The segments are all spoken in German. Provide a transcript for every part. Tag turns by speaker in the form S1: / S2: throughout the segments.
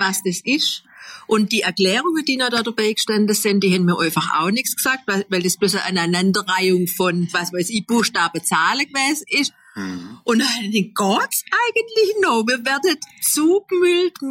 S1: was das ist. Und die Erklärungen, die noch da dabei gestanden sind, die haben mir einfach auch nichts gesagt, weil das bloß eine Aneinanderreihung von, was weiß ich, Buchstaben, Zahlen gewesen ist. Und dann geht's eigentlich noch. Wir werden zugemüllt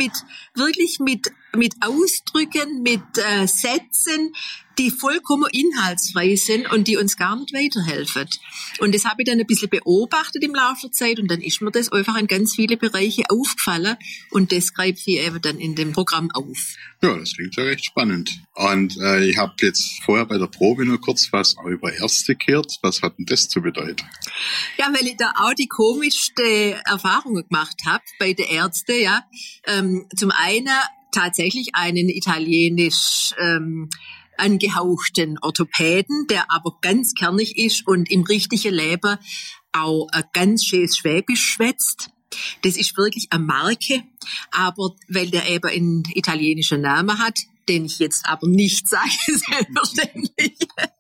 S1: mit Ausdrücken, mit Sätzen, die vollkommen inhaltsfrei sind und die uns gar nicht weiterhelfen. Und das habe ich dann ein bisschen beobachtet im Laufe der Zeit und dann ist mir das einfach in ganz viele Bereiche aufgefallen und das greife ich eben dann in dem Programm auf.
S2: Ja, das klingt ja recht spannend. Und ich habe jetzt vorher bei der Probe nur kurz was auch über Ärzte gehört. Was hat denn das zu bedeuten?
S1: Ja, weil ich da auch die komischste Erfahrungen gemacht habe bei den Ärzten. Ja. Zum einen tatsächlich einen italienisch angehauchten Orthopäden, der aber ganz kernig ist und im richtigen Leben auch ganz schönes Schwäbisch schwätzt. Das ist wirklich eine Marke, aber weil der eben einen italienischen Namen hat, den ich jetzt aber nicht sage, selbstverständlich,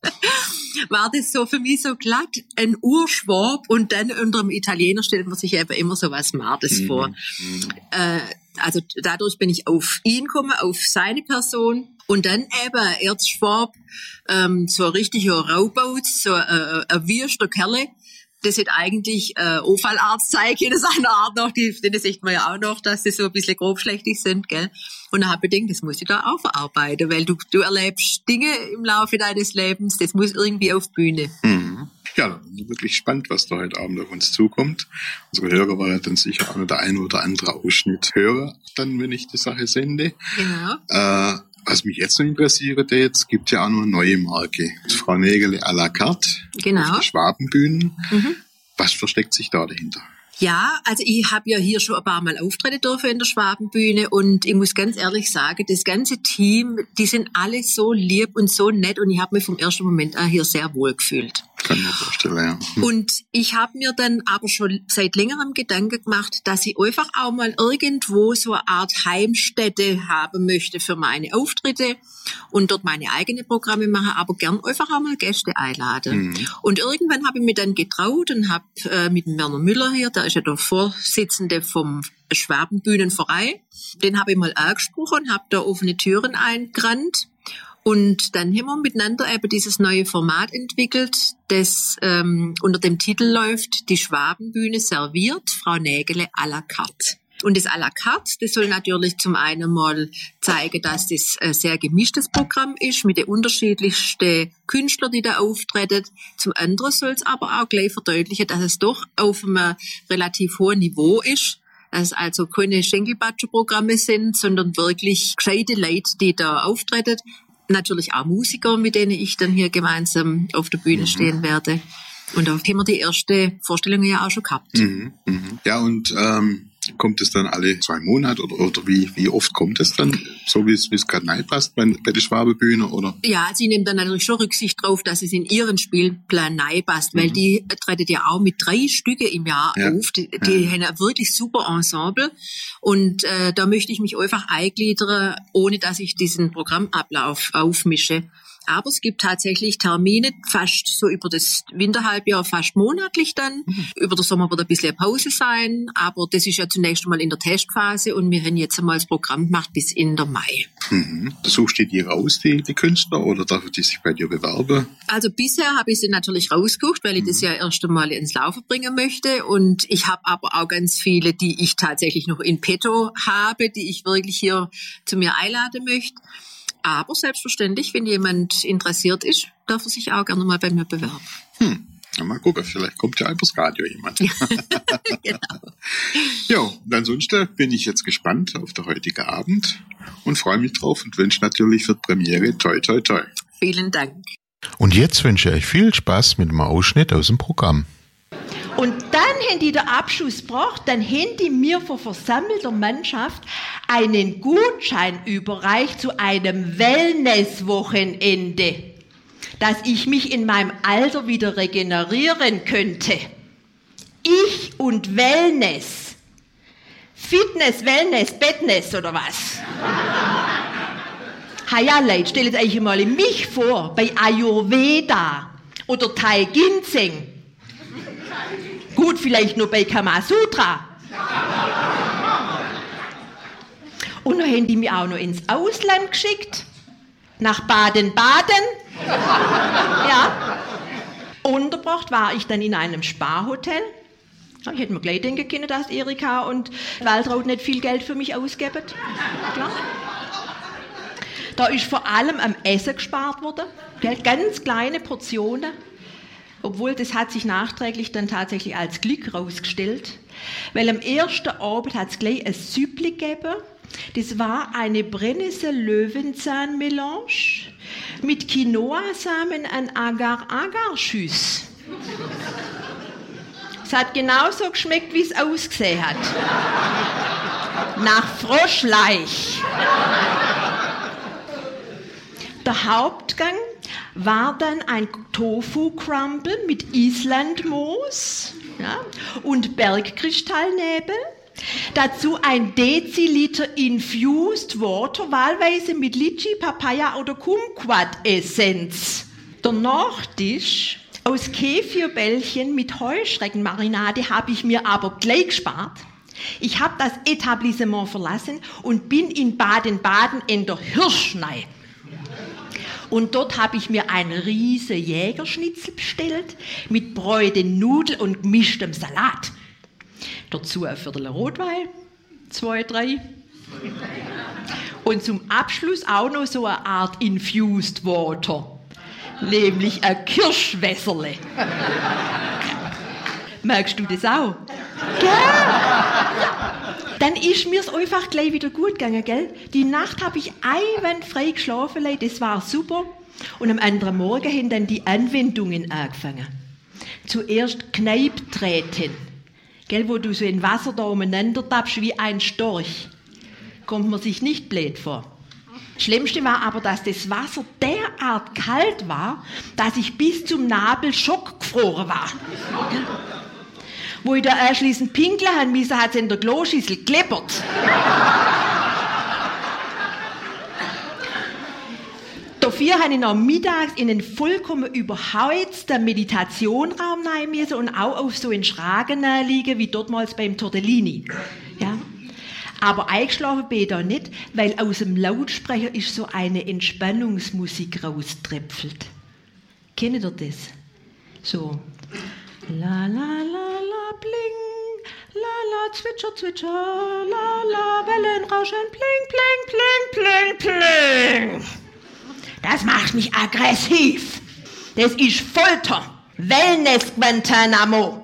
S1: war das so für mich so glatt, ein Urschwab und dann unter dem Italiener stellt man sich eben immer so was Mardes vor. Also dadurch bin ich auf ihn gekommen, auf seine Person. Und dann eben Erzschwab, so ein richtiger Raubaut, so ein wüster Kerle. Das hat eigentlich Unfallarzt zeigen, das einer Art noch, das sieht man ja auch noch, dass sie so ein bisschen grobschlächtig sind, gell. Und dann habe ich gedacht, das muss ich da auch verarbeiten, weil du erlebst Dinge im Laufe deines Lebens, das muss irgendwie auf Bühne.
S2: Ja, wirklich spannend, was da heute Abend auf uns zukommt. Unsere Hörer werden dann sicher auch noch der ein oder andere Ausschnitt hören, dann, wenn ich die Sache sende.
S1: Genau.
S2: Was mich jetzt noch interessiert, jetzt gibt ja auch noch eine neue Marke. Frau Nägele à la carte.
S1: Genau.
S2: Auf der Schwabenbühnen. Was versteckt sich da dahinter?
S1: Ja, also ich habe ja hier schon ein paar Mal auftreten dürfen in der Schwabenbühne und ich muss ganz ehrlich sagen, das ganze Team, die sind alle so lieb und so nett und ich habe mich vom ersten Moment an hier sehr wohl gefühlt.
S2: Kann ich mir vorstellen, ja.
S1: Und ich habe mir dann aber schon seit längerem Gedanken gemacht, dass ich einfach auch mal irgendwo so eine Art Heimstätte haben möchte für meine Auftritte und dort meine eigenen Programme mache, aber gern einfach auch mal Gäste einladen. Und irgendwann habe ich mir dann getraut und habe mit dem Werner Müller hier, der ist ja der Vorsitzende vom Schwabenbühnenverein, den habe ich mal angesprochen und habe da offene Türen eingerannt. Und dann haben wir miteinander eben dieses neue Format entwickelt, das unter dem Titel läuft, die Schwabenbühne serviert, Frau Nägele à la carte. Und das à la carte, das soll natürlich zum einen mal zeigen, dass das ein sehr gemischtes Programm ist, mit den unterschiedlichsten Künstlern, die da auftreten. Zum anderen soll es aber auch gleich verdeutlichen, dass es doch auf einem relativ hohen Niveau ist. Dass es also keine Schenkelbatscher-Programme sind, sondern wirklich gescheite Leute, die da auftreten. Natürlich auch Musiker, mit denen ich dann hier gemeinsam auf der Bühne stehen werde. Und da haben wir die erste Vorstellung ja auch schon gehabt.
S2: Ja, und kommt es dann alle 2 Monate oder wie oft kommt es dann? So wie es gerade reinpasst bei der Schwabenbühne, oder?
S1: Ja, sie nehmen dann natürlich schon Rücksicht drauf, dass es in ihren Spielplan reinpasst, weil die treten ja auch mit 3 Stücke im Jahr auf. Die haben ein wirklich super Ensemble. Und da möchte ich mich einfach eingliedern, ohne dass ich diesen Programmablauf aufmische. Aber es gibt tatsächlich Termine, fast so über das Winterhalbjahr, fast monatlich dann. Über den Sommer wird ein bisschen eine Pause sein, aber das ist ja zunächst einmal in der Testphase und wir haben jetzt einmal das Programm gemacht bis in der Mai.
S2: Suchst du die raus, die Künstler, oder darf die sich bei dir bewerben?
S1: Also bisher habe ich sie natürlich rausgesucht, weil ich das ja erst einmal ins Laufen bringen möchte und ich habe aber auch ganz viele, die ich tatsächlich noch in petto habe, die ich wirklich hier zu mir einladen möchte. Aber selbstverständlich, wenn jemand interessiert ist, darf er sich auch gerne mal bei mir bewerben.
S2: Ja, mal gucken, vielleicht kommt ja übers Radio jemand.
S1: Genau.
S2: Ja, und ansonsten bin ich jetzt gespannt auf den heutigen Abend und freue mich drauf und wünsche natürlich für die Premiere toi toi toi.
S1: Vielen Dank.
S3: Und jetzt wünsche ich euch viel Spaß mit einem Ausschnitt aus dem Programm.
S4: Und dann haben die den Abschluss gebracht, dann haben die mir vor versammelter Mannschaft einen Gutschein überreicht zu einem Wellness-Wochenende, dass ich mich in meinem Alter wieder regenerieren könnte. Ich und Wellness. Fitness, Wellness, Bettness oder was? Ha ja, Leute, stellt euch mal mich vor, bei Ayurveda oder Thai Ginseng. Gut, vielleicht nur bei Kamasutra. Und dann haben die mich auch noch ins Ausland geschickt. Nach Baden-Baden. Ja. Untergebracht war ich dann in einem Sparhotel. Ich hätte mir gleich denken können, dass Erika und Waltraud nicht viel Geld für mich ausgeben. Klar. Da ist vor allem am Essen gespart worden. Ganz kleine Portionen. Obwohl, das hat sich nachträglich dann tatsächlich als Glück herausgestellt. Weil am ersten Abend hat es gleich ein Süppli gegeben. Das war eine Brennnessel-Löwenzahn-Melange mit Quinoa-Samen an Agar-Agar-Schüss. Es hat genauso geschmeckt, wie es ausgesehen hat. Nach Froschleich. Der Hauptgang war dann ein Tofu-Crumble mit Islandmoos, ja, und Bergkristallnebel. Dazu ein Deziliter Infused Water, wahlweise mit Litchi, Papaya oder Kumquat-Essenz. Der Nachtisch aus Kefirbällchen mit Heuschreckenmarinade habe ich mir aber gleich gespart. Ich habe das Etablissement verlassen und bin in Baden-Baden in der Hirschnei. Und dort habe ich mir einen riesen Jägerschnitzel bestellt mit Bräute, Nudeln und gemischtem Salat. Dazu ein Viertel Rotwein, 2, 3. Und zum Abschluss auch noch so eine Art Infused Water, nämlich ein Kirschwässerle. Merkst du das auch? Ja. Dann ist mir's einfach gleich wieder gut gegangen, gell? Die Nacht habe ich einwandfrei geschlafen, das war super. Und am anderen Morgen haben dann die Anwendungen angefangen. Zuerst Kneiptreten, gell, wo du so in Wasser da umeinander tappst wie ein Storch. Kommt man sich nicht blöd vor. Das Schlimmste war aber, dass das Wasser derart kalt war, dass ich bis zum Nabel schockgefroren war. Wo ich da anschließend pinkeln haben musste, hat es in der Kloschüssel gekleppert. Dafür habe ich noch mittags in einen vollkommen überheizten Meditationraum rein müssen und auch auf so einen Schragen liegen, wie dortmals beim Tortellini. Ja. Aber eingeschlafen bin ich da nicht, weil aus dem Lautsprecher ist so eine Entspannungsmusik rauströpfelt. Kennt ihr das? So. La la la la bling, la la zwitscher zwitscher, la la Wellenrauschen, pling pling pling pling pling. Das macht mich aggressiv. Das ist Folter. Wellness Guantanamo.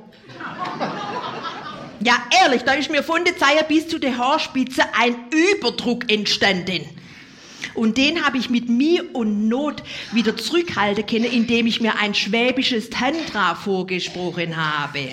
S4: Ja ehrlich, da ist mir von der Zeile bis zu der Haarspitze ein Überdruck entstanden. Und den habe ich mit Mühe und Not wieder zurückhalten können, indem ich mir ein schwäbisches Tantra vorgesprochen habe.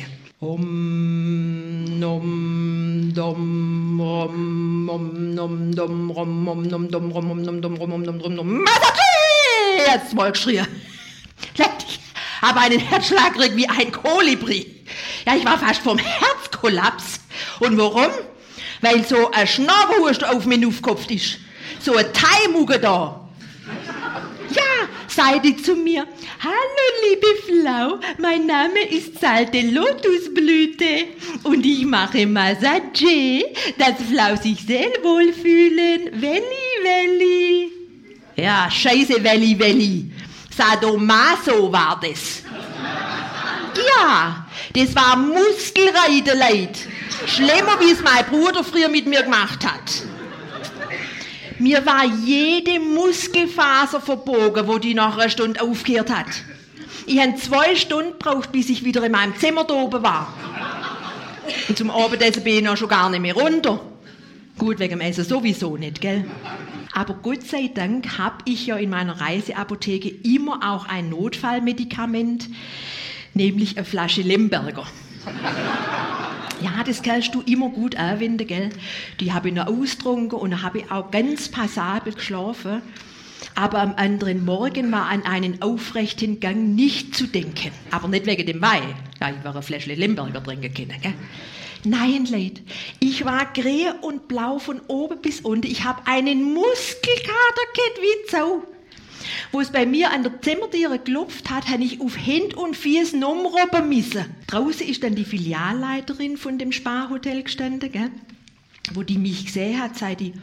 S4: Nom dom rom nom nom dom rom nom nom dom rom nom nom dom rom nom nom nom. Jetzt mal geschrien. Ich habe einen Herzschlag wie ein Kolibri. Ja, ich war fast vom Herzkollaps. Und warum? Weil so ein Schnabelhurst auf mir aufgekopft ist. So ein Thai-Mugge da. Ja, sagte zu mir, hallo liebe Frau, mein Name ist Salte Lotusblüte und ich mache Massage, dass Frau sich sehr wohlfühlen. Welli, welli. Ja, scheiße, welli, welli. Sadomaso war das. Ja, das war Muskelreiterleid. Schlimmer, wie es mein Bruder früher mit mir gemacht hat. Mir war jede Muskelfaser verbogen, wo die nach einer Stunde aufgehört hat. Ich habe 2 Stunden gebraucht, bis ich wieder in meinem Zimmer da oben war. Und zum Abendessen bin ich noch schon gar nicht mehr runter. Gut, wegen dem Essen sowieso nicht, gell? Aber Gott sei Dank habe ich ja in meiner Reiseapotheke immer auch ein Notfallmedikament, nämlich eine Flasche Lemberger. Ja, das kannst du immer gut anwenden, gell? Die habe ich noch ausgetrunken und dann habe ich auch ganz passabel geschlafen. Aber am anderen Morgen war an einen aufrechten Gang nicht zu denken. Aber nicht wegen dem Wein. Ja, ich war ein Fläschchen Lemberger trinken können, gell? Nein, Leute, ich war grä und blau von oben bis unten. Ich habe einen Muskelkater gehabt wie Sau. Wo es bei mir an der Zimmertüre geklopft hat, habe ich auf Händ und Füße rumrobben müssen. Draußen ist dann die Filialleiterin von dem Sparhotel gestanden, gell? Wo die mich gesehen hat, sagte die,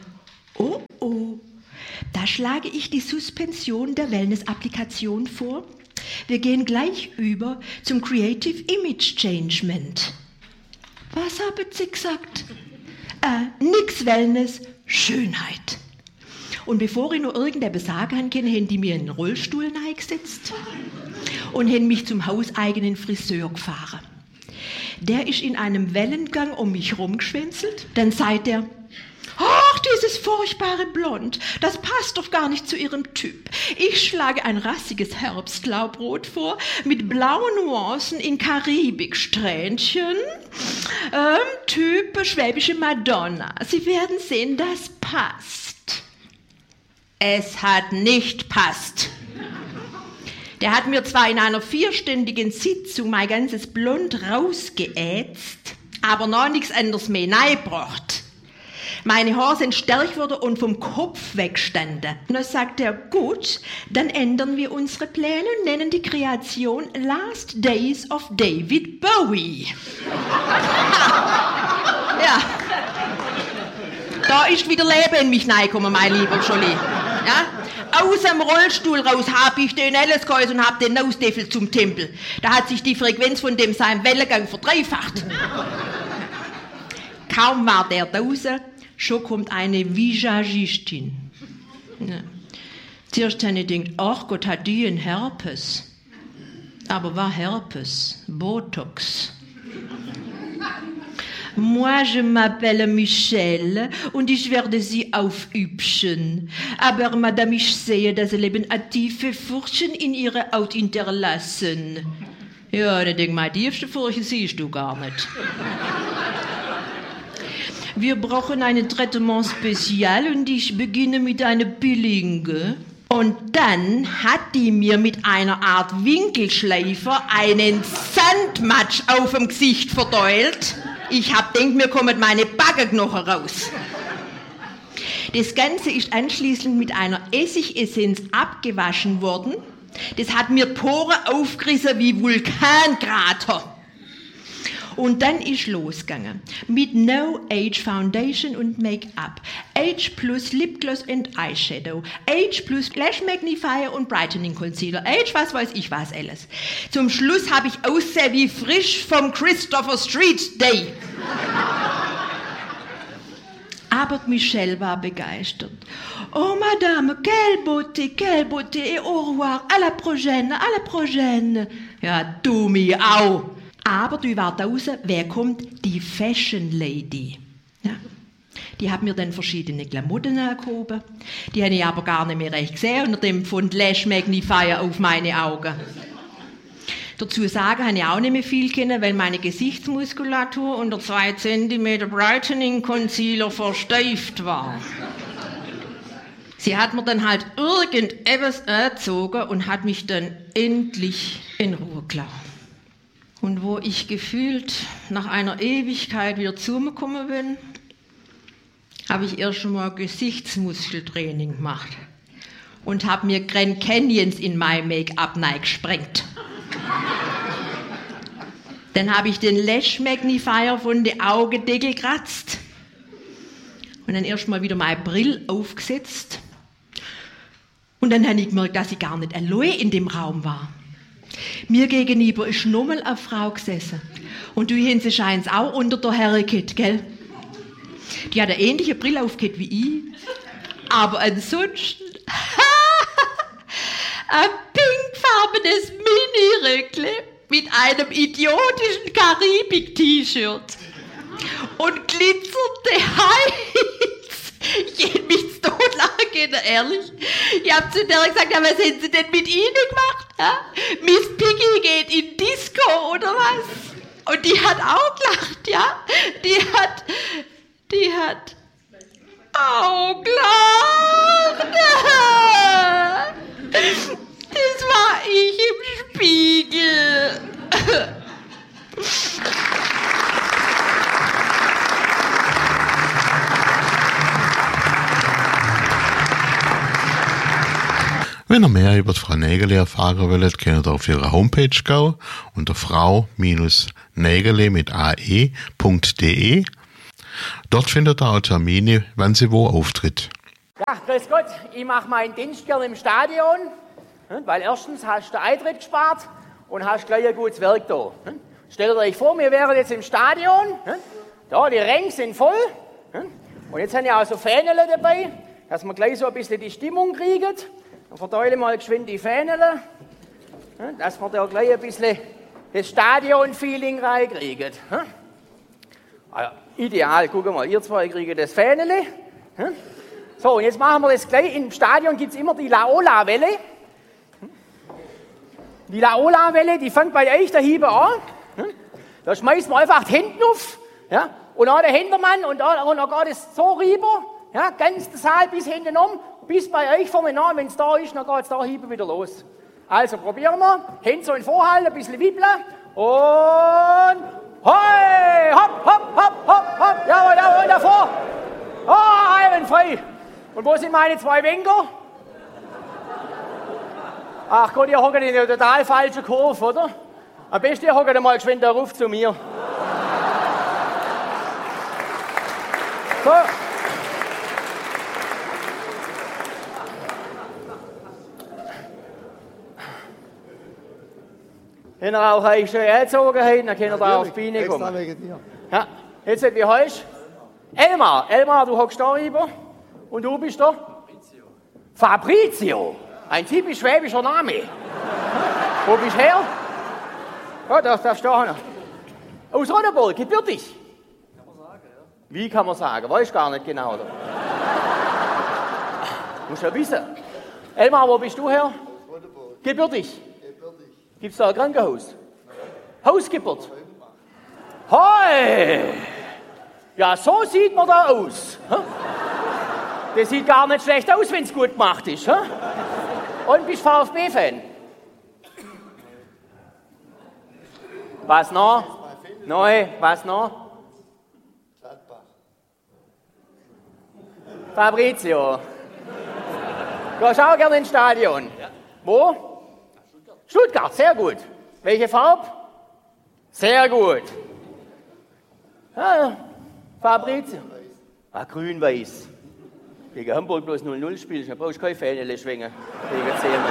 S4: Oh, oh. Da schlage ich die Suspension der Wellness-Applikation vor. Wir gehen gleich über zum Creative Image Changement. Was haben Sie gesagt? Nix Wellness, Schönheit. Und bevor ich noch irgendetwas sagen kann, haben die mir in den Rollstuhl reingesetzt und haben mich zum hauseigenen Friseur gefahren. Der ist in einem Wellengang um mich rumgeschwänzelt. Dann sagt er, ach, dieses furchtbare Blond, das passt doch gar nicht zu Ihrem Typ. Ich schlage ein rassiges Herbstlaubbrot vor, mit blauen Nuancen in Karibiksträhnchen. Typ schwäbische Madonna. Sie werden sehen, das passt. Es hat nicht passt. Der hat mir zwar in einer 4-stündigen Sitzung mein ganzes Blond rausgeätzt, aber noch nichts anderes mehr reingebracht. Meine Haare sind stärker geworden und vom Kopf weggestanden. Und dann sagt er, gut, dann ändern wir unsere Pläne und nennen die Kreation Last Days of David Bowie. Ja. Da ist wieder Leben in mich reingekommen, mein lieber Jolie. Ja? Aus dem Rollstuhl raus habe ich den alles geheißen und habe den ausdeffelt zum Tempel. Da hat sich die Frequenz von dem seinem Wellengang verdreifacht. Kaum war der draußen, schon kommt eine Visagistin. Ja. Zuerst habe ich gedacht, ach Gott, hat die einen Herpes. Aber war Herpes? Botox. Moi, je m'appelle Michelle und ich werde Sie aufübschen. Aber Madame, ich sehe, dass Sie eben tiefe Furchen in Ihre Haut hinterlassen. Ja, dann denk mal, die tiefste Furche siehst du gar nicht. Wir brauchen ein Traitement Spezial und ich beginne mit einer Peeling. Und dann hat die mir mit einer Art Winkelschleifer einen Sandmatsch auf dem Gesicht verdeult. Ich hab gedacht, mir kommen meine Backenknochen raus. Das Ganze ist anschließend mit einer Essigessenz abgewaschen worden. Das hat mir Poren aufgerissen wie Vulkankrater. Und dann ist losgegangen mit No Age Foundation und Make-up, Age Plus Lipgloss and Eyeshadow, Age Plus Lash Magnifier und Brightening Concealer, Age was weiß ich was alles. Zum Schluss habe ich ausgesehen wie frisch vom Christopher Street Day. Aber Michelle war begeistert. Oh Madame, quelle beauté, et au revoir, à la prochaine. Ja, du mich auch. Aber du war draußen, wer kommt? Die Fashion Lady. Ja. Die hat mir dann verschiedene Klamotten angehoben. Die habe ich aber gar nicht mehr recht gesehen unter dem Pfund Lash Magnifier auf meine Augen. Dazu sagen habe ich auch nicht mehr viel können, weil meine Gesichtsmuskulatur unter 2 cm Brightening Concealer versteift war. Sie hat mir dann halt irgendetwas angezogen und hat mich dann endlich in Ruhe gelassen. Und wo ich gefühlt nach einer Ewigkeit wieder zu mir gekommen bin, habe ich erst einmal Gesichtsmuskeltraining gemacht und habe mir Grand Canyons in mein Make-up gesprengt. Dann habe ich den Lash Magnifier von den Augendeckel gekratzt und dann erst mal wieder meine Brille aufgesetzt. Und dann habe ich gemerkt, dass ich gar nicht allein in dem Raum war. Mir gegenüber ist nochmal eine Frau gesessen. Und du haben sie scheint auch unter der Herrenkette, gell? Die hat eine ähnliche Brille aufgehabt wie ich. Aber ansonsten ein pinkfarbenes Mini-Röckle mit einem idiotischen Karibik-T-Shirt. Und glitzernde Hals. Ich hätte mich zu Tod lachen können, ehrlich. Ich habe zu der gesagt, ja, was haben Sie denn mit Ihnen gemacht? Ja? Miss Piggy geht in Disco oder was? Und die hat auch gelacht, ja? Die hat auch gelacht. Das war ich im Spiegel.
S3: Wenn ihr mehr über Frau Nägeli erfahren wollt, könnt ihr auf ihre Homepage gehen unter frau-nägeli mit ae.de. Dort findet ihr auch Termine, wann sie wo auftritt.
S5: Ja, grüß Gott, ich mache meinen Dienst gerne im Stadion, weil erstens hast du Eintritt gespart und hast gleich ein gutes Werk da. Stellt euch vor, wir wären jetzt im Stadion, da, die Ränge sind voll und jetzt haben wir auch so Fähnele dabei, dass wir gleich so ein bisschen die Stimmung kriegen. Dann verteile mal geschwind die Fähnele, dass wir da gleich ein bisschen das Stadion-Feeling reinkriegen. Also, ideal, guck mal, ihr zwei kriegen das Fähnele. So, und jetzt machen wir das gleich. Im Stadion gibt es immer die Laola-Welle. Die Laola-Welle, die fängt bei euch der Hiebe an. Da schmeißt man einfach die Hände auf. Ja, und dann der Hintermann und dann geht es so rüber. Ja, ganz der Saal bis hinten um. Bis bei euch vorne an, wenn es da ist, dann geht es da Hiebe wieder los. Also probieren wir. Hände so in Vorhalten, ein bisschen wippeln. Und hoi, hopp, hopp, hopp, hopp, hopp. Jawohl, jawohl, davor. Oh, einwandfrei. Und wo sind meine zwei Wenker? Ach Gott, ihr hockt in der total falschen Kurve, oder? Am besten ihr hockt mal geschwind da ruf zu mir. So. Wenn ihr auch euch schön angezogen habt, dann könnt ihr da auf die Beine kommen. Wegen dir. Ja, jetzt wie heißt Elmar. Elmar, du hockst da rüber. Und du bist da? Fabrizio. Fabrizio. Ein typisch schwäbischer Name. Wo bist du her? Ja, da darfst du hin. Aus Rodeburg, gebürtig. Kann man sagen, ja. Wie kann man sagen? Weiß gar nicht genau. Oder? Musst ja wissen. Elmar, wo bist du her? Aus Rodeburg. Gebürtig. Gibt es da ein Krankenhaus? Nein. Hausgeburt? Hoi! Ja, so sieht man da aus. Das sieht gar nicht schlecht aus, wenn es gut gemacht ist. Und bist VfB-Fan? Was noch? Neu, was noch? Gladbach. Fabrizio. Du gehst auch gerne ins Stadion. Ja. Wo? Stuttgart, sehr gut. Welche Farbe? Sehr gut. Ja, Fabrizio. Ah, grün-weiß. Gegen Hamburg bloß 0-0 spielst, dann brauchst du keine Fähnele schwingen. Gegen Zehmer.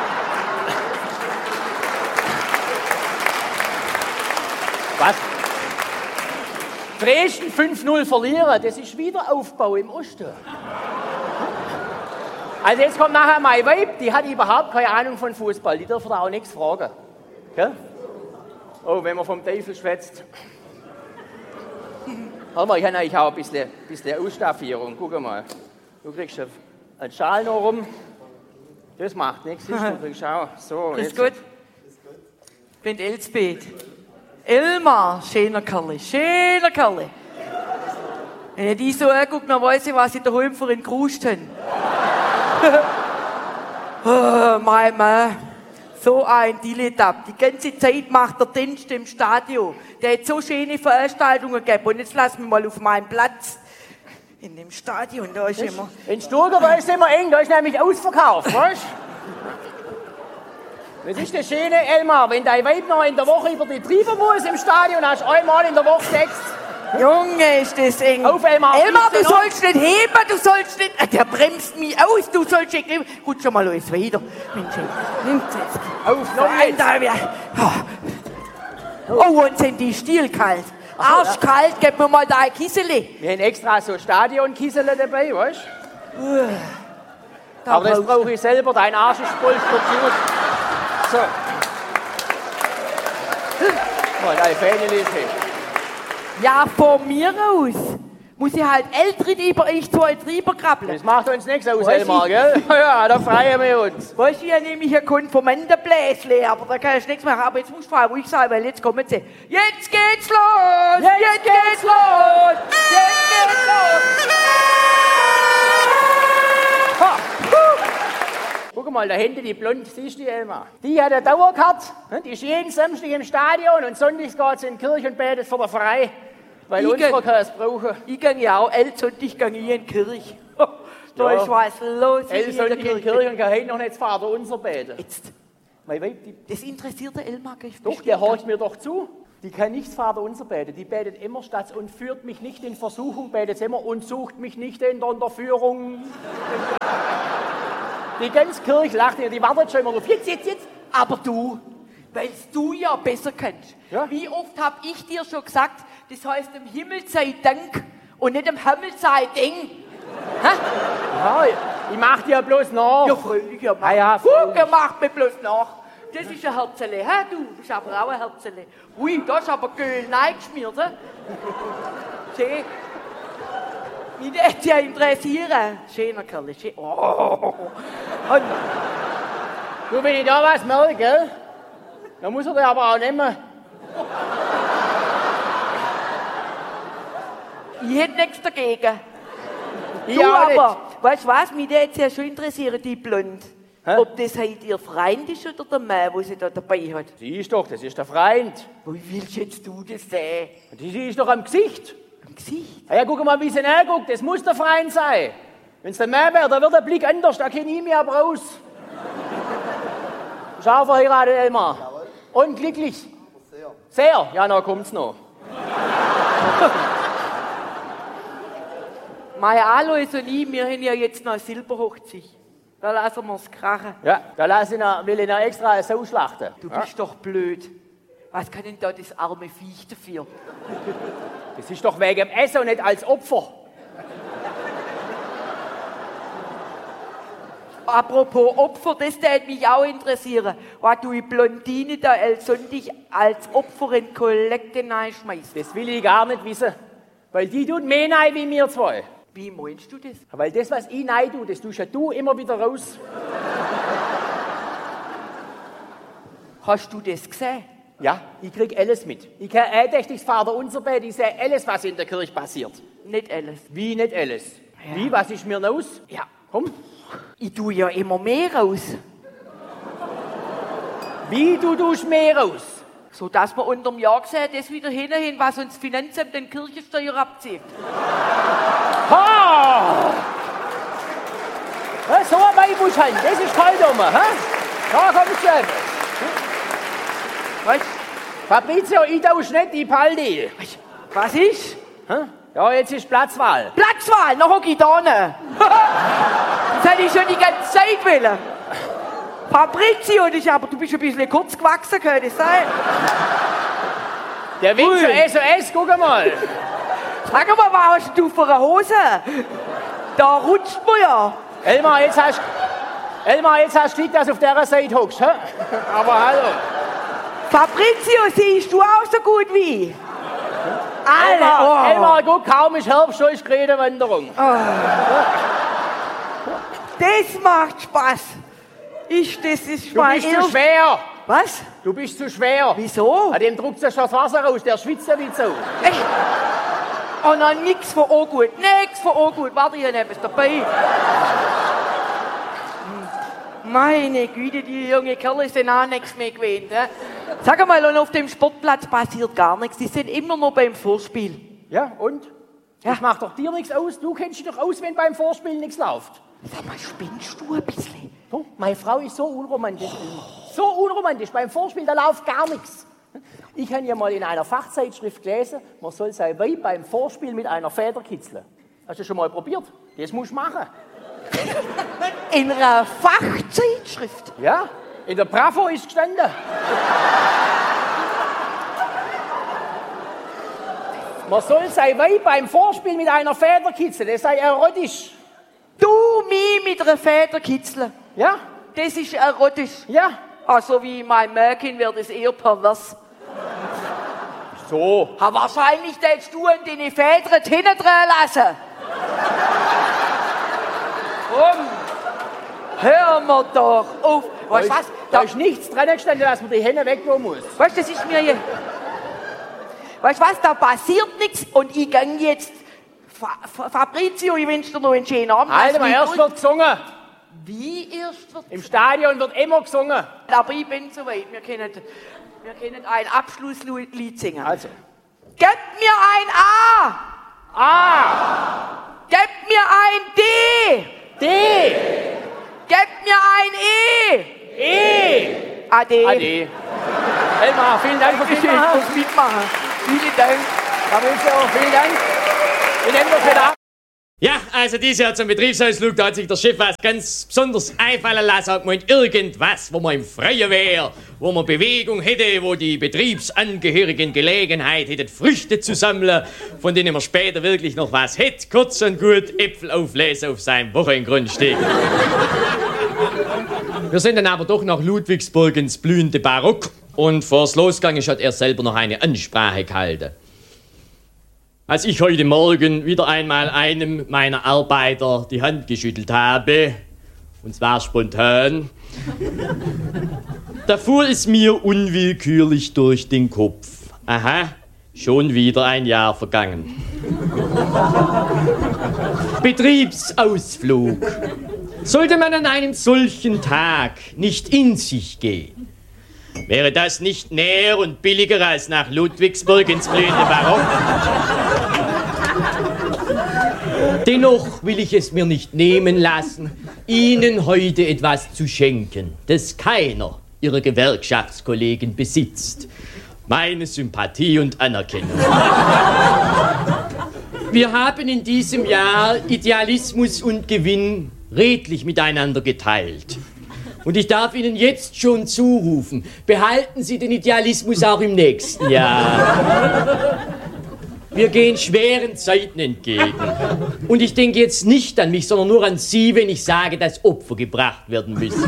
S5: Was? Dresden 5-0 verlieren, das ist Wiederaufbau im Osten. Also jetzt kommt nachher mein Weib, die hat überhaupt keine Ahnung von Fußball, die dürfen da auch nichts fragen. Gell? Oh, wenn man vom Teufel schwätzt. Hör mal, ich habe eigentlich auch ein bisschen Ausstaffierung, guck mal. Du kriegst einen Schal noch rum. Das macht nichts, du kriegst auch. So,
S6: ist gut. Ich bin Elsbeth. Elmar, schöner Kerl, schöner Kerl. Wenn ich die so angucke, dann weiß ich, was ich daheim für ihn geruscht habe. Oh, mein Mann, so ein Dilettant. Die ganze Zeit macht der Dienst im Stadion. Der hat so schöne Veranstaltungen gegeben. Und jetzt lass mich mal auf meinen Platz. In dem Stadion, da ist immer...
S5: In Sturger, da ist immer eng, da ist nämlich ausverkauft, weißt du? Das ist das Schöne, Elmar, wenn dein Weib noch in der Woche über die Triefen muss im Stadion, hast du einmal in der Woche Sex.
S6: Junge, ist das eng.
S5: Auf, Elmar.
S6: Elmar, du sollst nicht heben, du sollst nicht... Der bremst mich aus, du sollst nicht... Gut, schon mal los, weiter. Mensch, nimm's jetzt.
S5: Auf, noch jetzt.
S6: Oh, und sind die Stiel kalt. Arschkalt, gib mir mal dein Kissele.
S5: Wir haben extra so Stadion-Kissele dabei, weißt du? Aber das brauche ich selber, dein Arsch ist polstert gut. So. Mal deine Fähnchen ist hin.
S6: Ja, von mir aus muss ich halt ältere über ich zwei drüber krabbeln.
S5: Das macht uns nichts aus, Elmar, gell? Ja, da freuen wir uns.
S6: Weißt du, ja nämlich ein Konformantenbläsle, aber da kann ich nichts machen. Aber jetzt muss ich ruhig sein, weil jetzt kommen sie. Jetzt geht's los! Jetzt geht's los! Jetzt geht's los!
S5: Ha. Guck mal, da hinten die Blonde, siehst du die, Elmar? Die hat eine Dauerkarte, die ist jeden Samstag im Stadion und sonntags geht sie in die Kirche und betet für den Verein. Weil unsere kann es brauchen.
S6: Ich gehe ja auch Sonntag in die Kirche. Da ist was los.
S5: Sonntag in die Kirche und kann heute noch nicht Vater unser beten.
S6: Jetzt. Das interessiert der Elmar.
S5: Doch, der hört mir doch zu. Die kann nichts Vaterunser beten. Die betet immer statt und führt mich nicht in Versuchung, betet sie immer und sucht mich nicht in der Unterführung. Die ganze Kirche lacht, die wartet schon immer auf. Jetzt.
S6: Aber du, weil du ja besser kennst.
S5: Ja?
S6: Wie oft hab ich dir schon gesagt, das heißt im Himmel sei Dank und nicht im Himmel sei Ding.
S5: Ja, ich mach dir bloß nach.
S6: Ja, freilich, ja.
S5: Ja,
S6: Guck, er macht mir bloß nach. Das ist ein Herzele, hä, du? Das ist aber auch ein Herzele. Ui, das ist aber Göhl geschmiert, hä? Schön. Mich würde ja interessieren. Schöner Kerl, schön. Oh. Und
S5: Du, wenn ich da was merke, gell? Dann muss er dir aber auch nehmen.
S6: ich hätte nichts dagegen.
S5: Ich
S6: Du
S5: auch nicht.
S6: aber, weißt du was, mich würde jetzt ja schon interessieren, die Blond.
S5: Hä?
S6: Ob das halt ihr Freund ist oder der Mann, den sie da dabei hat.
S5: Siehst doch, das ist der Freund.
S6: Wie willst jetzt du das sehen?
S5: Die ist doch am Gesicht.
S6: Am Gesicht?
S5: Ja, guck mal, wie sie anguckt. Das muss der Freund sein. Wenn es der Mann wäre, dann wird der Blick anders. Da kenne ich mich aber raus. Schau verheiratet, Elmar. Und glücklich? Sehr. Ja, na kommt's noch.
S6: Meine Alois und ich, wir haben ja jetzt noch eine Silberhochzeit. Da lassen wir es krachen.
S5: Ja, da will ich noch extra eine Sau schlachten.
S6: Du bist doch blöd. Was kann denn da das arme Viech dafür?
S5: Das ist doch wegen dem Essen und nicht als Opfer.
S6: Apropos Opfer, das würde mich auch interessieren. Was du die Blondine da Sonntag als Opfer in Kollekte reinschmeißt.
S5: Das will ich gar nicht wissen. Weil die tut mehr rein wie wir zwei.
S6: Wie meinst du das?
S5: Weil das, was ich rein tue, das tust ja du immer wieder raus.
S6: Hast du das gesehen?
S5: Ja, ich krieg alles mit. Ich kann eindächtig Vaterunser beten, ich sehe alles, was in der Kirche passiert.
S6: Nicht alles.
S5: Wie nicht alles?
S6: Ja.
S5: Wie, was ist mir raus?
S6: Ja.
S5: Komm.
S6: Ich tue ja immer mehr raus.
S5: Wie, du tust mehr raus?
S6: So dass wir unterm Jahr gesehen das wieder hinhin, was uns Finanzamt den Kirchensteuer abzieht.
S5: Ha! Ja, so ein Weibusch halt, das ist kalt um, hä? Da kommst du.
S6: Weißt
S5: Fabrizio, ich tausch nicht die Paldi.
S6: was ist?
S5: Hä? Ja, jetzt ist Platzwahl.
S6: Platzwahl, noch hock ich da ne. Das hätte ich schon die ganze Zeit wollen. Fabrizio, aber du bist ein bisschen kurz gewachsen, kann das sein?
S5: Der winkt
S6: Ui.
S5: schon SOS, guck mal.
S6: Sag mal, was hast du für eine Hose? Da rutscht man ja.
S5: Elmar, jetzt hast du Glück, dass du auf dieser Seite hockst, hä? Aber hallo.
S6: Fabrizio, siehst du auch so gut wie ich? Alter,
S5: Elmar, guck, kaum ist Herbst, schon ist Kredenwanderung.
S6: Das macht Spaß. Das ist
S5: Du
S6: mein
S5: bist zu schwer.
S6: Was?
S5: Du bist zu schwer.
S6: Wieso?
S5: An dem druckt sich das Wasser raus, der schwitzt ja wie so.
S6: Echt? Oh nein, nix von Ungut. Nix von Ungut. Warte, ich habe etwas dabei. Meine Güte, die junge Kerle sind auch nichts mehr gewöhnt. He? Sag mal, und auf dem Sportplatz passiert gar nichts. Die sind immer noch beim Vorspiel.
S5: Ja, und?
S6: Ja.
S5: Das macht doch dir nichts aus. Du kennst dich doch aus, wenn beim Vorspiel nichts läuft.
S6: Sag mal, spinnst du ein bisschen?
S5: So, meine Frau ist so unromantisch. So unromantisch. Beim Vorspiel, da läuft gar nichts. Ich habe ja mal in einer Fachzeitschrift gelesen, man soll sein Weib beim Vorspiel mit einer Feder kitzeln. Hast du schon mal probiert? Das musst du machen.
S6: In einer Fachzeitschrift?
S5: Ja, in der Bravo ist gestanden. Man soll sein Weib beim Vorspiel mit einer Feder kitzeln, das sei erotisch.
S6: Du mich mit einer Feder kitzeln.
S5: Ja?
S6: Das ist erotisch.
S5: Ja.
S6: Also wie mein Merkin wird es eher pervers.
S5: So.
S6: Ha, wahrscheinlich hättest du an deine Federn hinten dran lassen. Komm, hör mir doch auf. Weißt du was?
S5: Da ist nichts dran gestanden, dass man die Hände wegnehmen muss.
S6: Weißt du, das ist mir hier. Weißt du was? Da passiert nichts und ich gehe jetzt. Fabrizio, ich wünsche dir noch einen schönen Abend.
S5: Alter, mal erst wird gesungen.
S6: Wie erst wird?
S5: Im Stadion wird immer gesungen.
S6: Aber ich bin so weit. Wir können ein Abschlusslied singen.
S5: Also.
S6: Gebt mir ein A.
S5: A.
S6: Gebt mir ein D.
S5: D.
S6: Gebt mir ein E.
S5: E.
S6: Ade.
S5: Ade. Elmar, vielen Dank fürs
S6: Dankeschön
S5: Mitmachen.
S6: fürs Mitmachen. Vielen Dank.
S5: Fabrizio, vielen Dank. Wir nehmen das wieder ab.
S7: Ja, also dieses Jahr zum Betriebsausflug, da hat sich der Chef was ganz besonders einfallen lassen, hat gemeint, irgendwas, wo man im Freien wäre, wo man Bewegung hätte, wo die Betriebsangehörigen Gelegenheit hätten, Früchte zu sammeln, von denen man später wirklich noch was hätte. Kurz und gut, Äpfel auflesen auf seinem Wochengrundstück. Wir sind dann aber doch nach Ludwigsburg ins blühende Barock und vors Losgang hat er selber noch eine Ansprache gehalten. Als ich heute Morgen wieder einmal einem meiner Arbeiter die Hand geschüttelt habe, und zwar spontan, da fuhr es mir unwillkürlich durch den Kopf. Aha, schon wieder ein Jahr vergangen. Betriebsausflug. Sollte man an einem solchen Tag nicht in sich gehen, wäre das nicht näher und billiger als nach Ludwigsburg ins blühende Barock? Dennoch will ich es mir nicht nehmen lassen, Ihnen heute etwas zu schenken, das keiner Ihrer Gewerkschaftskollegen besitzt. Meine Sympathie und Anerkennung. Wir haben in diesem Jahr Idealismus und Gewinn redlich miteinander geteilt. Und ich darf Ihnen jetzt schon zurufen, behalten Sie den Idealismus auch im nächsten Jahr. Wir gehen schweren Zeiten entgegen. Und ich denke jetzt nicht an mich, sondern nur an Sie, wenn ich sage, dass Opfer gebracht werden müssen.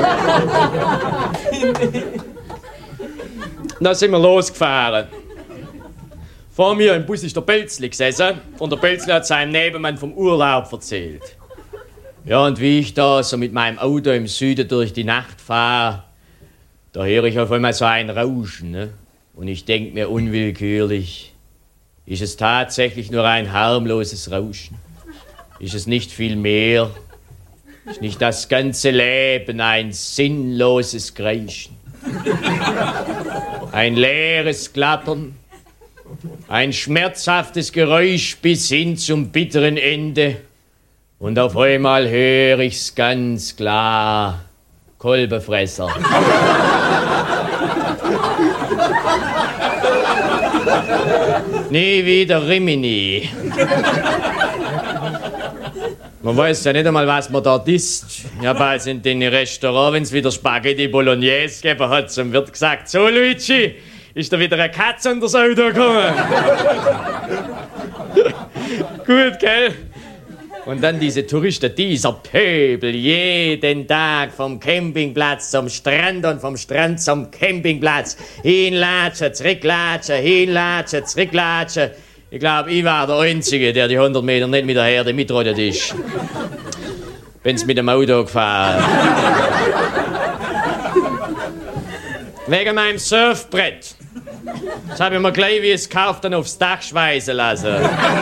S7: Da sind wir losgefahren. Vor mir im Bus ist der Pelzli gesessen und der Pelzli hat seinem Nebenmann vom Urlaub erzählt. Ja, und wie ich da so mit meinem Auto im Süden durch die Nacht fahre, da höre ich auf einmal so ein Rauschen, ne? Und ich denke mir unwillkürlich, ist es tatsächlich nur ein harmloses Rauschen? Ist es nicht viel mehr? Ist nicht das ganze Leben ein sinnloses Kreischen? Ein leeres Klappern? Ein schmerzhaftes Geräusch bis hin zum bitteren Ende? Und auf einmal höre ich's ganz klar. Kolbenfresser. Nie wieder Rimini. Man weiß ja nicht einmal, was man dort isst. Ich habe also in den Restaurants, wenn es wieder Spaghetti Bolognese gegeben hat, zum Wirt gesagt, so Luigi, ist da wieder eine Katze unter das Auto gekommen? Gut, gell? Und dann diese Touristen, dieser Pöbel, jeden Tag vom Campingplatz zum Strand und vom Strand zum Campingplatz. Hinlatschen, zurücklatschen, hinlatschen, zurücklatschen. Ich glaube, ich war der Einzige, der die 100 Meter nicht mit der Herde mitrollt ist. Bin's mit dem Auto gefahren. Wegen meinem Surfbrett. Das habe ich mir gleich, wie es gekauft, dann aufs Dach schweißen lassen.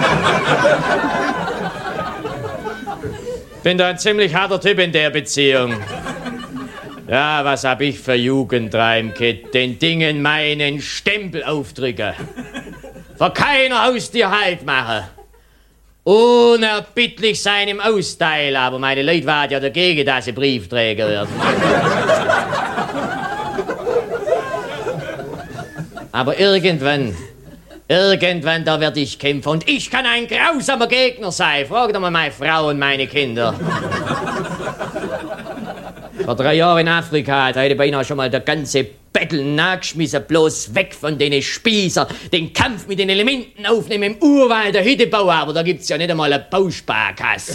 S7: Bin da ein ziemlich harter Typ in der Beziehung. Ja, was hab ich für Jugendreim, Kid? Den Dingen meinen Stempel aufdrücken. Vor keiner Haustür Halt machen. Unerbittlich sein im Austeilen, aber meine Leute waren ja dagegen, dass sie Briefträger werden. Aber irgendwann, da werde ich kämpfen. Und ich kann ein grausamer Gegner sein. Frag doch mal meine Frau und meine Kinder. Vor 3 Jahren in Afrika hat heute beinahe schon mal der ganze Battle nachgeschmissen. Bloß weg von den Spießer. Den Kampf mit den Elementen aufnehmen im Urwald der Hütte bauen. Aber da gibt's ja nicht einmal eine Bausparkasse.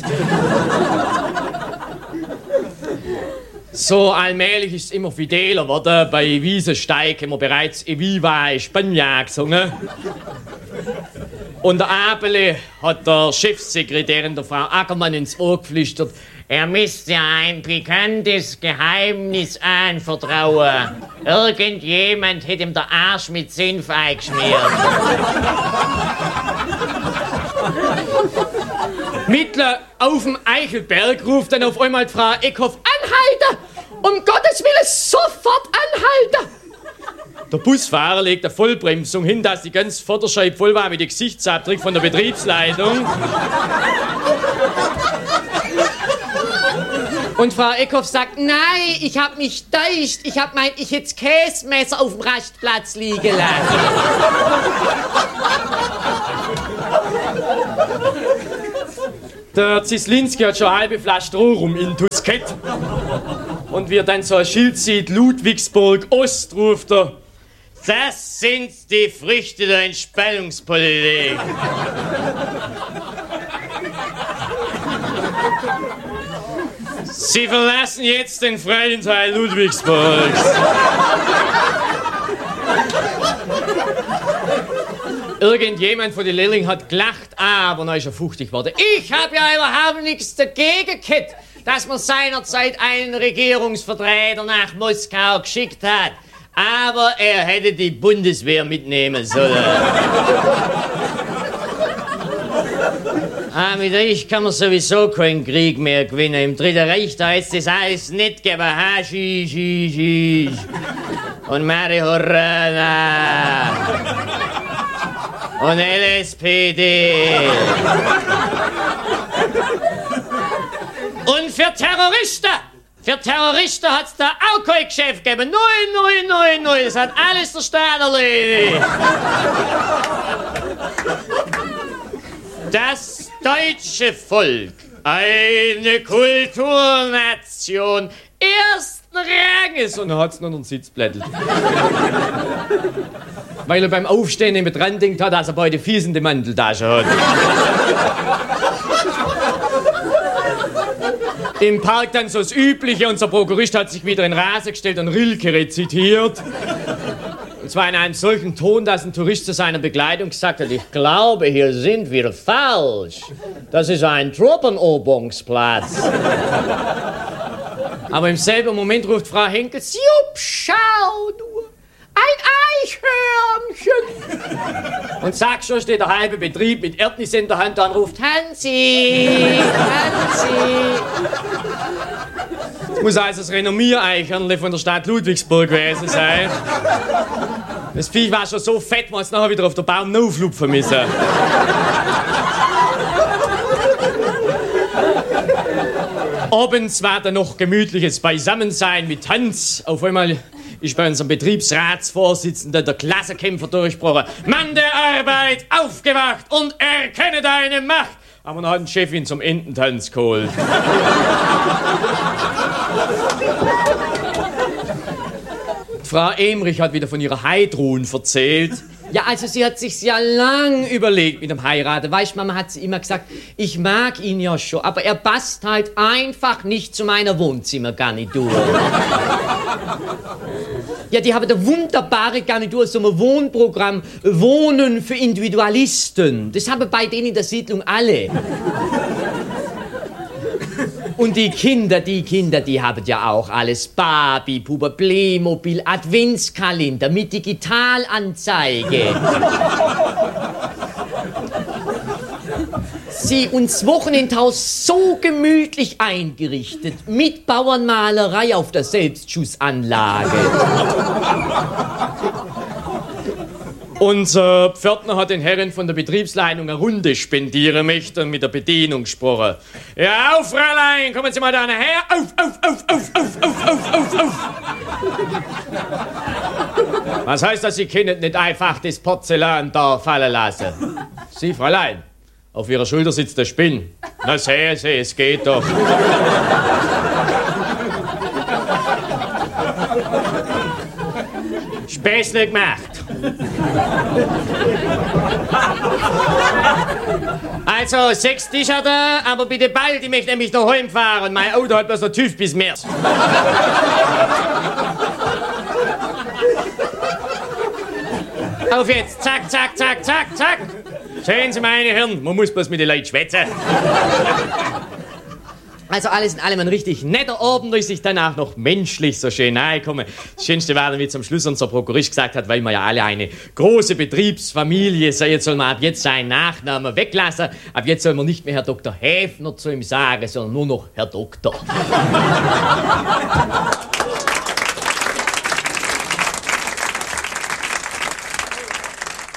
S7: So allmählich ist es immer fideler geworden. Bei Wiesensteig haben wir bereits Eviva España gesungen. Und der Abele hat der Chefsekretärin, der Frau Ackermann, ins Ohr geflüstert, er müsste ein pikantes Geheimnis anvertrauen. Irgendjemand hätte ihm den Arsch mit Senf eingeschmiert. Mittler auf dem Eichelberg ruft dann auf einmal die Frau Eckhoff, anhalten! Um Gottes Willen, sofort anhalten! Der Busfahrer legt eine Vollbremsung hin, dass die ganze Vorderscheibe voll war mit dem Gesichtsabdruck von der Betriebsleitung. Und Frau Eckhoff sagt, nein, ich hab mich täuscht. Ich hätte das Käsemesser auf dem Rastplatz liegen lassen. Der Zislinski hat schon eine halbe Flasche Stroh rum in Tuskett. Und wie er dann so ein Schild sieht, Ludwigsburg Ost, ruft er, das sind die Früchte der Entspannungspolitik. Sie verlassen jetzt den freien Teil Ludwigsburgs. Irgendjemand von den Lehrlingen hat gelacht, aber dann ist er fuchtig geworden. Ich habe ja überhaupt nichts dagegen gehabt, dass man seinerzeit einen Regierungsvertreter nach Moskau geschickt hat. Aber er hätte die Bundeswehr mitnehmen sollen. Mit euch kann man sowieso keinen Krieg mehr gewinnen. Im Dritten Reich, da ist das alles nicht gegeben. Haschisch und Marihuana und LSPD. Und für Terroristen hat's da auch kein Geschäft gegeben. 0. Das hat alles der Staat erledigt. Das deutsche Volk, eine Kulturnation ersten Ranges. Und er hat's noch einen Sitz blättelt. Weil er beim Aufstehen immer dran denkt hat, dass er beide Fies in die Manteltasche hat. Im Park dann so das Übliche. Unser Prokurist hat sich wieder in Rasen gestellt und Rilke rezitiert. Und zwar in einem solchen Ton, dass ein Tourist zu seiner Begleitung gesagt hat, ich glaube, hier sind wir falsch. Das ist ein Truppenübungsplatz. Aber im selben Moment ruft Frau Henkel, Jupp, schau du, ein Eichhörnchen. Und zack, schon steht der halbe Betrieb mit Erdnis in der Hand da und ruft, Hansi. Das muss also das Renommier-Eichhörnchen von der Stadt Ludwigsburg gewesen sein. Das Viech war schon so fett, man es nachher wieder auf den Baum auflupfen müssen. Abends war dann noch gemütliches Beisammensein mit Tanz. Auf einmal ist bei unserem Betriebsratsvorsitzenden der Klassenkämpfer durchgebrochen. Mann der Arbeit, aufgewacht und erkenne deine Macht. Aber dann hat ein Chef ihn zum Ententanz geholt. Frau Emrich hat wieder von ihrer Heidrun erzählt. Ja, also sie hat sich ja lang überlegt mit dem Heiraten. Weißt, Mama hat sie immer gesagt, ich mag ihn ja schon, aber er passt halt einfach nicht zu meiner Wohnzimmergarnitur. Ja, die haben eine wunderbare Garnitur, so ein Wohnprogramm, Wohnen für Individualisten. Das haben bei denen in der Siedlung alle. Und die Kinder, die haben ja auch alles. Barbie, Puppe, Playmobil, Adventskalender mit Digitalanzeige. Sie uns Wochenendhaus so gemütlich eingerichtet, mit Bauernmalerei auf der Selbstschussanlage. Unser Pförtner hat den Herren von der Betriebsleitung eine Runde spendieren möchten und mit der Bedienung gesprochen. Ja, auf, Fräulein, kommen Sie mal da her. Auf. Was heißt das, Sie können nicht einfach das Porzellan da fallen lassen? Sie, Fräulein, auf Ihrer Schulter sitzt der Spinn. Na, sehen Sie, es geht doch. Späßle gemacht. Also, 6 Tischer da, aber bitte bald, ich möchte nämlich noch heimfahren. Mein Auto hat bloß noch TÜV bis März. Auf jetzt, zack. Sehen Sie, meine Herren, man muss bloß mit den Leuten schwätzen. Also alles in allem ein richtig netter Abend, durch sich danach noch menschlich so schön nahe kommen. Das Schönste war dann, wie zum Schluss unser Prokurist gesagt hat, weil wir ja alle eine große Betriebsfamilie sind, jetzt soll man ab jetzt seinen Nachnamen weglassen. Ab jetzt soll man nicht mehr Herr Dr. Häfner zu ihm sagen, sondern nur noch Herr Doktor.